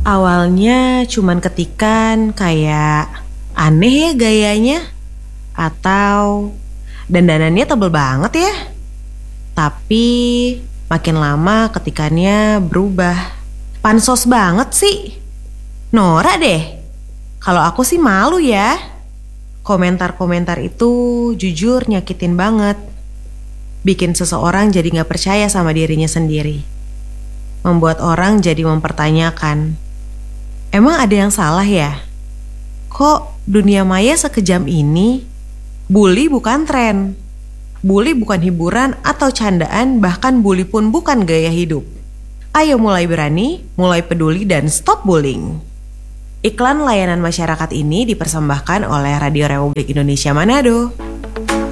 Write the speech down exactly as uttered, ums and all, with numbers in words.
Awalnya cuman ketikan kayak aneh ya gayanya, atau dandanannya tebel banget ya. Tapi makin lama ketikannya berubah. Pansos banget sih. Norak deh. Kalau aku sih malu ya. Komentar-komentar itu jujur nyakitin banget. Bikin seseorang jadi gak percaya sama dirinya sendiri. Membuat orang jadi mempertanyakan, emang ada yang salah ya? Kok dunia maya sekejam ini? Bully bukan tren. Bully bukan hiburan atau candaan, bahkan bully pun bukan gaya hidup. Ayo mulai berani, mulai peduli, dan stop bullying. Iklan layanan masyarakat ini dipersembahkan oleh Radio Republik Indonesia Manado.